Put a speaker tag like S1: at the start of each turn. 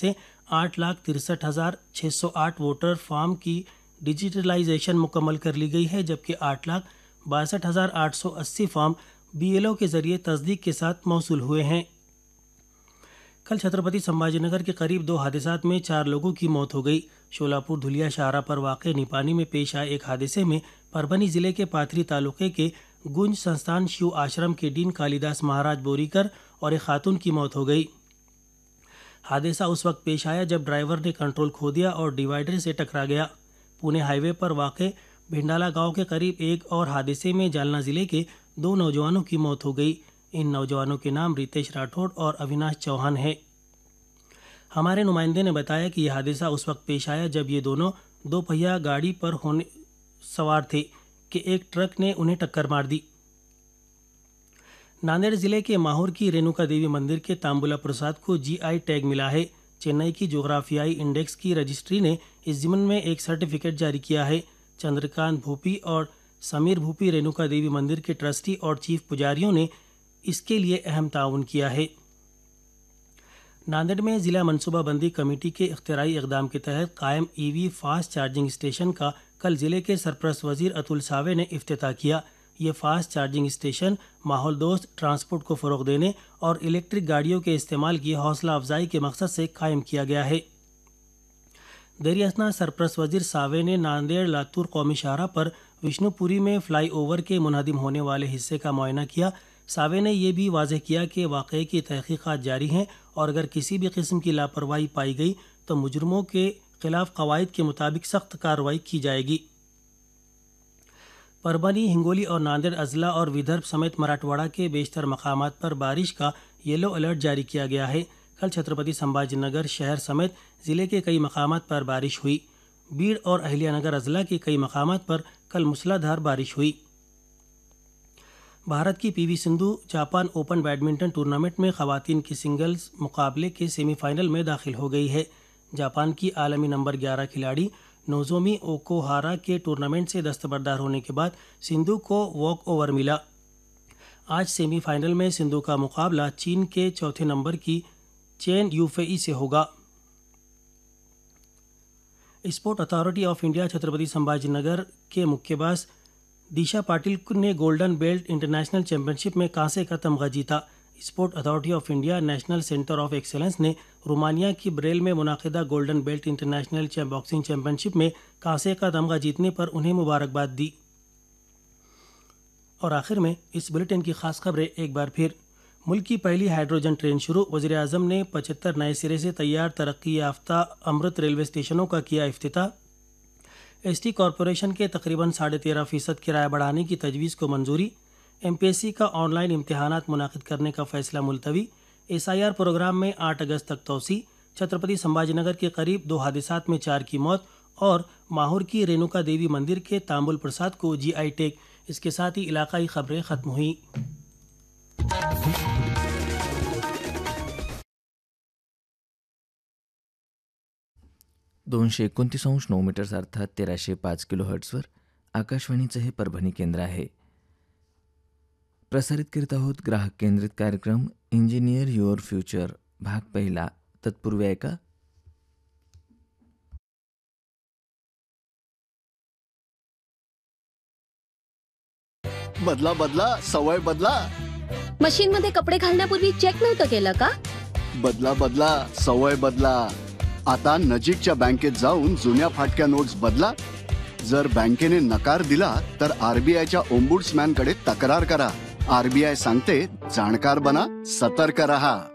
S1: से 8,63,608 voter form की digitalisation मुकम्मल कर ली गई है, जबकि 8,62,880 फॉर्म BLO के जरिए तस्दीक के साथ मौसूल हुए हैं। कल छत्रपति संभाजीनगर के करीब 2 हादसात में 4 लोगों की मौत हो गई। शोलापुर धुलिया शाहरा पर वाक़े निपानी में पेश आए एक हादसे में परभनी जिले के पाथरी तालुके के गुंज संस्थान शिव आश्रम के डीन कालिदास महाराज बोरीकर और एक खातून की मौत हो गई। हादसा उस वक्त पेश आया जब ड्राइवर ने कंट्रोल खो दिया और डिवाइडर से टकरा गया। पुणे हाईवे पर वाक़े भिंडाला गांव के करीब एक और हादसे में जालना जिले के 2 नौजवानों की मौत हो गई। इन नौजवानों के नाम रितेश राठौड़ और अविनाश चौहान है। हमारे नुमाइंदे ने बताया कि यह हादसा उस वक्त पेश आया जब ये दोनों 2 पहिया गाड़ी पर होने सवार थे कि एक ट्रक ने उन्हें टक्कर मार दी। नांदेड़ जिले के माहौर की रेणुका देवी मंदिर के तांबुला प्रसाद को GI टैग मिला है। चेन्नई की जोग्राफियाई इंडेक्स की रजिस्ट्री ने इस ज़िम्न में एक सर्टिफिकेट जारी किया है। चंद्रकांत भूपी और समीर भूपी रेणुका देवी मंदिर के ट्रस्टी और चीफ पुजारियों ने इसके लिए अहम ताउन किया है। नांदेड़ में जिला मनसूबाबंदी कमेटी के इख्तियारी इक़दाम के तहत कायम EV फास्ट चार्जिंग स्टेशन का कल जिले के सरपरस्त वजीर अतुल सावे ने इफ्तिताह किया। ये फास्ट चार्जिंग स्टेशन माहौल दोस्त ट्रांसपोर्ट को फ़रोग़ देने और इलेक्ट्रिक गाड़ियों के इस्तेमाल की हौसला अफजाई के मकसद से कायम किया गया है। देरियासना सरपरस्त वजीर सावे ने नांदेड़ लातूर कौमी शाहरा पर विष्णुपुरी में फ्लाईओवर के मुनहदिम होने वाले हिस्से का मुआयना किया। सावे ने यह भी वाज़ेह किया कि वाक़े की तहक़ीक़ात जारी हैं और अगर किसी भी किस्म की लापरवाही पाई गई तो मुजरमों के खिलाफ कवायद के मुताबिक सख्त कार्रवाई की जाएगी। परभनी, हिंगोली और नांदेड़ अजला और विदर्भ समेत मराठवाड़ा के बेशतर मकामात पर बारिश का येलो अलर्ट जारी किया गया है। कल छत्रपति संभाजीनगर शहर समेत ज़िले के कई मकामात पर बारिश हुई। बीड़ और अहिल्यानगर अजला के कई मकामात पर कल मूसलाधार बारिश हुई। भारत की PV Sindhu Japan open badminton tournament में ख़वातीन के सिंगल्स मुकाबले के सेमीफाइनल में दाखिल हो गई है। जापान की आलमी नंबर 11 खिलाड़ी नोज़ोमी ओकुहारा के टूर्नामेंट से दस्तबरदार होने के बाद सिंधु को वॉक ओवर मिला। आज सेमीफाइनल में सिंधु का मुकाबला चीन के चौथे नंबर की चेन यूफेई से होगा। Sport authority of India Chhatrapati Sambhajinagar के मुक्केबाज दिशा पाटिल ने गोल्डन बेल्ट इंटरनेशनल चैंपियनशिप में कांसे का तमगा जीता। Sport authority of India national centre of excellence ने रोमानिया की ब्रेल में मुनाकिदा golden belt international boxing championship में कांसे का तमगा जीतने पर उन्हें मुबारकबाद दी। और आखिर में इस बुलेटिन की खास खबरें एक बार फिर। मुल्क की पहली हाइड्रोजन ट्रेन शुरू। वज़ीर आज़म ने 75 नए सिरे से तैयार तरक्की याफ्ता अमृत रेलवे स्टेशनों का किया इफ्तिताह। ST कॉरपोरेशन के तकरीबन 13.5% किराया बढ़ाने की तजवीज़ को मंजूरी। MPSC का ऑनलाइन इम्तिहानात मुनाकिद करने का फैसला मुलतवी। SIR प्रोग्राम में 8 अगस्त तक तोसी। छत्रपति संभाजीनगर के करीब 2 हादसात में 4 की मौत और माहौर की रेणुका देवी मंदिर के तांबुल प्रसाद को GI टैग। इसके साथ ही इलाकाई खबरें ख़त्म हुई।
S2: 229 मीटर्स अर्थात 1305 किलोहर्ट्जवर आकाशवाणीचं हे परभणी केंद्र आहे. प्रसारित करीत आहोत ग्राहक केंद्रित कार्यक्रम इंजिनियर युअर फ्युचर भाग पहिला. तत्पूर्वी ऐका
S3: बदला बदला सवय बदला.
S4: मशीन मध्ये कपडे घालण्यापूर्वी चेक नव्हतं केलं का?
S3: बदला बदला सवय बदला. आता नजीकच्या बँकेत जाऊन जुन्या फाटक्या नोट्स बदला. जर बँकेने नकार दिला तर RBIच्या ओम्बुड्समॅन कडे तक्रार करा. RBI सांगते जाणकार बना, सतर्क रहा.